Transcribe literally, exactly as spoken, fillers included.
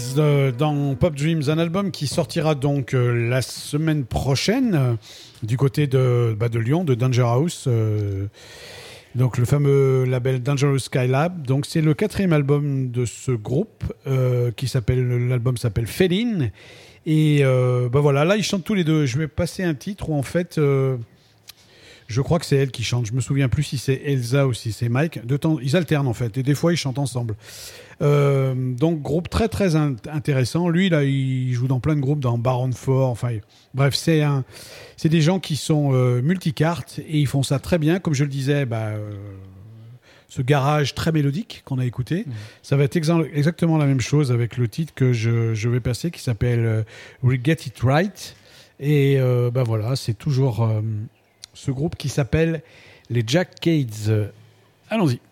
euh, dans Pop Dreams, un album qui sortira donc euh, la semaine prochaine euh, du côté de, bah, de Lyon, de Danger House, euh, donc le fameux label Dangerous Skylab. Donc c'est le quatrième album de ce groupe euh, qui s'appelle, l'album s'appelle Fade-In. Et euh, bah voilà, là ils chantent tous les deux. Je vais passer un titre où en fait... Euh, Je crois que c'est elle qui chante. Je me souviens plus si c'est Elsa ou si c'est Mike. De temps, ils alternent en fait. Et des fois, ils chantent ensemble. Euh, donc, groupe très très in- intéressant. Lui, là, il joue dans plein de groupes, dans Baron Four. Enfin, bref, c'est un, c'est des gens qui sont euh, multicartes et ils font ça très bien. Comme je le disais, bah, euh, ce garage très mélodique qu'on a écouté, mmh. ça va être exa- exactement la même chose avec le titre que je, je vais passer qui s'appelle euh, We Get It Right. Et euh, bah voilà, c'est toujours. Euh, ce groupe qui s'appelle les Jack Cades. Allons-y.